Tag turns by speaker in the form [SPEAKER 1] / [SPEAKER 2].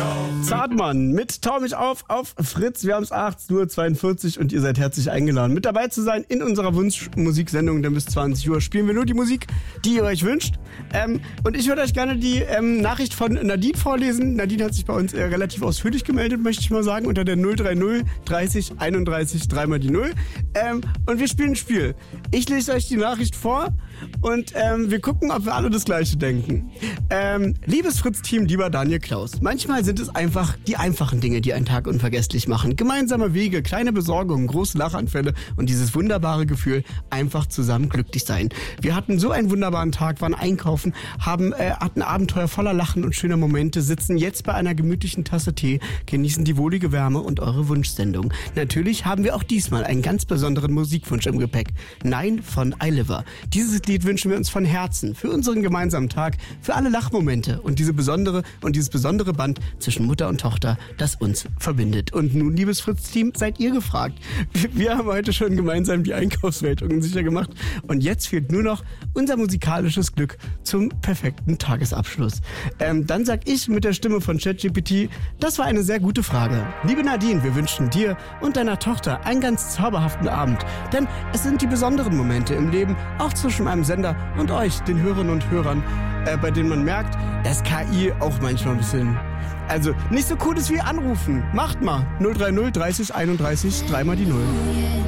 [SPEAKER 1] Zartmann mit Tau mich auf Fritz. Wir haben es 18:42 Uhr und ihr seid herzlich eingeladen, mit dabei zu sein in unserer Wunschmusiksendung. Denn bis 20 Uhr spielen wir nur die Musik, die ihr euch wünscht. Und ich würde euch gerne die Nachricht von Nadine vorlesen. Nadine hat sich bei uns relativ ausführlich gemeldet, möchte ich mal sagen, unter der 030 30 31 3 mal die 0. Und wir spielen ein Spiel. Ich lese euch die Nachricht vor und wir gucken, ob wir alle das Gleiche denken. Liebes Fritz-Team, lieber Daniel Klaus, manchmal sind es einfach die einfachen Dinge, die einen Tag unvergesslich machen. Gemeinsame Wege, kleine Besorgungen, große Lachanfälle und dieses wunderbare Gefühl, einfach zusammen glücklich sein. Wir hatten so einen wunderbaren Tag, waren einkaufen, hatten Abenteuer voller Lachen und schöner Momente, sitzen jetzt bei einer gemütlichen Tasse Tee, genießen die wohlige Wärme und eure Wunschsendung. Natürlich haben wir auch diesmal einen ganz besonderen Musikwunsch im Gepäck. Nein von iLiver. Dieses Lied wünschen wir uns von Herzen für unseren gemeinsamen Tag, für alle Lachmomente und dieses besondere Band zwischen Mutter und Tochter, das uns verbindet. Und nun, liebes Fritz-Team, seid ihr gefragt. Wir haben heute schon gemeinsam die Einkaufswelt unsicher gemacht und jetzt fehlt nur noch unser musikalisches Glück zum perfekten Tagesabschluss. Dann sag ich mit der Stimme von ChatGPT, das war eine sehr gute Frage. Liebe Nadine, wir wünschen dir und deiner Tochter einen ganz zauberhaften Abend, denn es sind die besonderen Momente im Leben, auch zwischen einem Sender und euch, den Hörerinnen und Hörern, bei denen man merkt, dass KI auch manchmal ein bisschen, also nicht so cool ist wie anrufen. Macht mal 030 30 31 3 mal die 0.